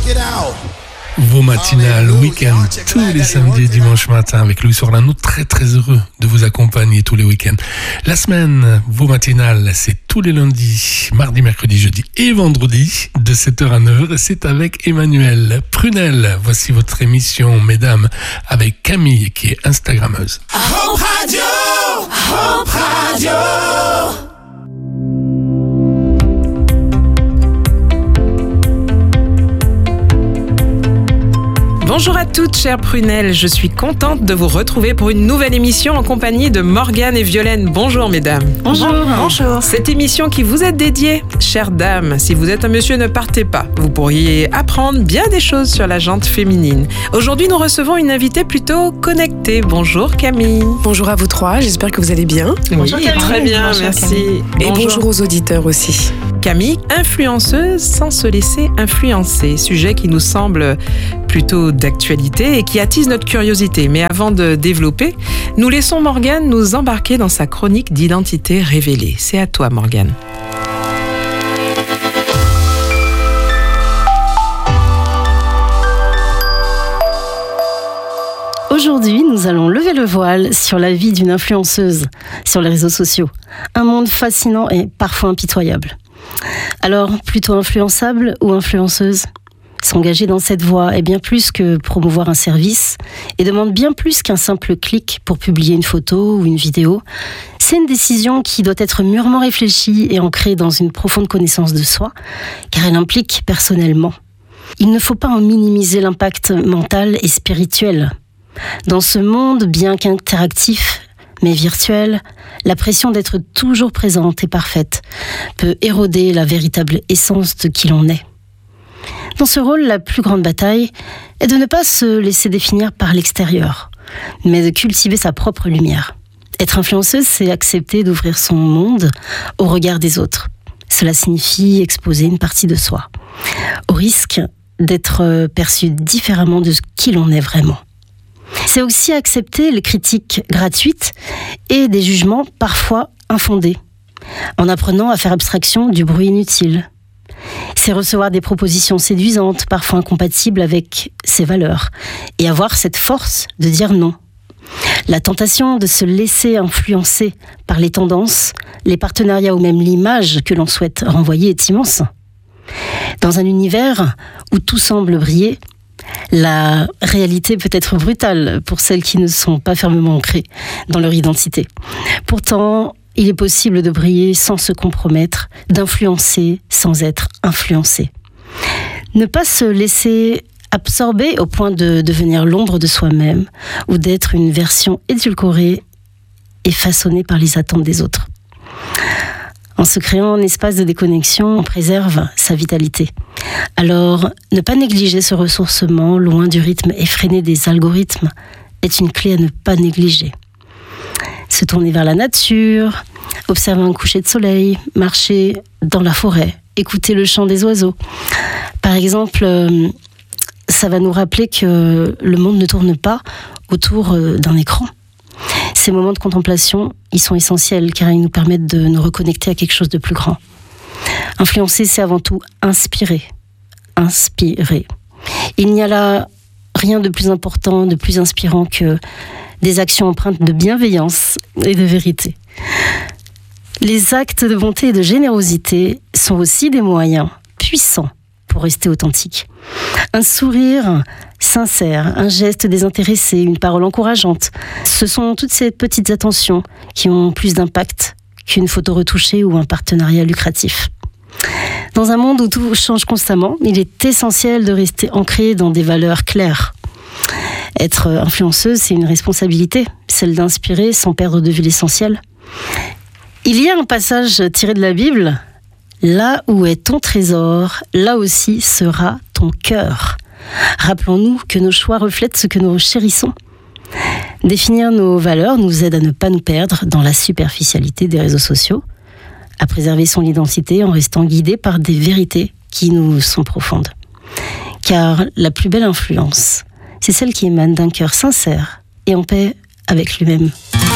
Vos matinales, week-end, tous les samedis et dimanches matin avec Louis Orlando, très très heureux de vous accompagner tous les week-ends. La semaine, vos matinales, c'est tous les lundis, mardi, mercredi, jeudi et vendredi, de 7h à 9h, et c'est avec Emmanuel Prunel. Voici votre émission, mesdames, avec Camille, qui est Instagrammeuse. Hope Radio, Hope Radio. Bonjour à toutes, chères Prunelles. Je suis contente de vous retrouver pour une nouvelle émission en compagnie de Morgane et Violaine. Bonjour, mesdames. Bonjour. Bonjour. Cette émission qui vous est dédiée, chères dames, si vous êtes un monsieur, ne partez pas. Vous pourriez apprendre bien des choses sur la jante féminine. Aujourd'hui, nous recevons une invitée plutôt connectée. Bonjour, Camille. Bonjour à vous trois, j'espère que vous allez bien. Bonjour, Camille. Très bien, bonjour, merci. Camille. Et bonjour aux auditeurs aussi. Camille, influenceuse sans se laisser influencer. Sujet qui nous semble plutôt d'actualité et qui attise notre curiosité. Mais avant de développer, nous laissons Morgane nous embarquer dans sa chronique d'identité révélée. C'est à toi, Morgane. Aujourd'hui, nous allons lever le voile sur la vie d'une influenceuse sur les réseaux sociaux. Un monde fascinant et parfois impitoyable. Alors, plutôt influençable ou influenceuse ? S'engager dans cette voie est bien plus que promouvoir un service et demande bien plus qu'un simple clic pour publier une photo ou une vidéo. C'est une décision qui doit être mûrement réfléchie et ancrée dans une profonde connaissance de soi, car elle implique personnellement. Il ne faut pas en minimiser l'impact mental et spirituel. Dans ce monde, bien qu'interactif, mais virtuel, la pression d'être toujours présente et parfaite peut éroder la véritable essence de qui l'on est. Dans ce rôle, la plus grande bataille est de ne pas se laisser définir par l'extérieur, mais de cultiver sa propre lumière. Être influenceuse, c'est accepter d'ouvrir son monde au regard des autres. Cela signifie exposer une partie de soi, au risque d'être perçu différemment de qui l'on est vraiment. C'est aussi accepter les critiques gratuites et des jugements parfois infondés, en apprenant à faire abstraction du bruit inutile. C'est recevoir des propositions séduisantes, parfois incompatibles avec ses valeurs, et avoir cette force de dire non. La tentation de se laisser influencer par les tendances, les partenariats ou même l'image que l'on souhaite renvoyer est immense. Dans un univers où tout semble briller, la réalité peut être brutale pour celles qui ne sont pas fermement ancrées dans leur identité. Pourtant, il est possible de briller sans se compromettre, d'influencer sans être influencé. Ne pas se laisser absorber au point de devenir l'ombre de soi-même ou d'être une version édulcorée et façonnée par les attentes des autres. En se créant un espace de déconnexion, on préserve sa vitalité. Alors, ne pas négliger ce ressourcement loin du rythme effréné des algorithmes est une clé à ne pas négliger. Se tourner vers la nature, observer un coucher de soleil, marcher dans la forêt, écouter le chant des oiseaux. Par exemple, ça va nous rappeler que le monde ne tourne pas autour d'un écran. Ces moments de contemplation, ils sont essentiels car ils nous permettent de nous reconnecter à quelque chose de plus grand. Influencer, c'est avant tout inspirer. Inspirer. Il n'y a là rien de plus important, de plus inspirant que des actions empreintes de bienveillance et de vérité. Les actes de bonté et de générosité sont aussi des moyens puissants pour rester authentique. Un sourire sincère, un geste désintéressé, une parole encourageante, ce sont toutes ces petites attentions qui ont plus d'impact qu'une photo retouchée ou un partenariat lucratif. Dans un monde où tout change constamment, il est essentiel de rester ancré dans des valeurs claires. Être influenceuse, c'est une responsabilité, celle d'inspirer sans perdre de vue l'essentiel. Il y a un passage tiré de la Bible, « Là où est ton trésor, là aussi sera ton cœur ». Rappelons-nous que nos choix reflètent ce que nous chérissons. Définir nos valeurs nous aide à ne pas nous perdre dans la superficialité des réseaux sociaux, à préserver son identité en restant guidé par des vérités qui nous sont profondes. Car la plus belle influence, c'est celle qui émane d'un cœur sincère et en paix avec lui-même.